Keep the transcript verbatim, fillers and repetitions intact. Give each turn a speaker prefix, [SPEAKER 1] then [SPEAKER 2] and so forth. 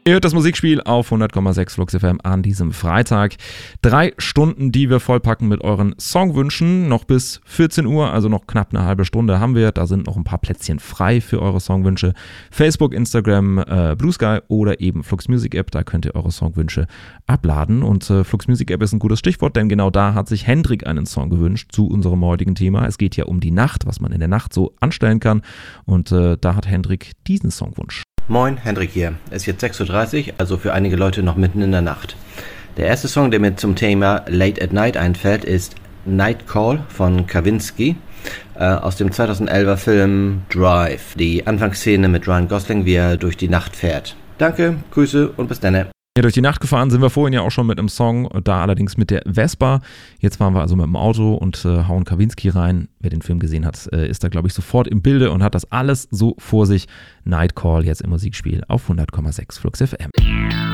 [SPEAKER 1] Ihr hört das Musikspiel auf hundert Komma sechs Flux F M an diesem Freitag. Drei Stunden, die wir vollpacken mit euren Songwünschen. Noch bis vierzehn Uhr, also noch knapp eine halbe Stunde haben wir. Da sind noch ein paar Plätzchen frei für eure Songwünsche. Facebook, Instagram, äh, Blue Sky oder eben Flux Music App. Da könnt ihr eure Songwünsche abladen. Und äh, Flux Music App ist ein gutes Stichwort, denn genau da hat sich Hendrik einen Song gewünscht zu unserem heutigen Thema. Es geht ja um die Nacht, was man in der Nacht so anstellen kann. Und äh, da hat Hendrik diesen Songwunsch.
[SPEAKER 2] Moin, Hendrik hier. Es ist jetzt sechs Uhr dreißig, also für einige Leute noch mitten in der Nacht. Der erste Song, der mir zum Thema Late at Night einfällt, ist Night Call von Kavinsky äh, aus dem zweitausendelfer Film Drive. Die Anfangsszene mit Ryan Gosling, wie er durch die Nacht fährt. Danke, Grüße und bis dann.
[SPEAKER 1] Ja, durch die Nacht gefahren sind wir vorhin ja auch schon mit einem Song, da allerdings mit der Vespa. Jetzt fahren wir also mit dem Auto und äh, hauen Kavinsky rein. Wer den Film gesehen hat, äh, ist da, glaube ich, sofort im Bilde und hat das alles so vor sich. Night Call jetzt im Musikspiel auf hundert Komma sechs Flux F M.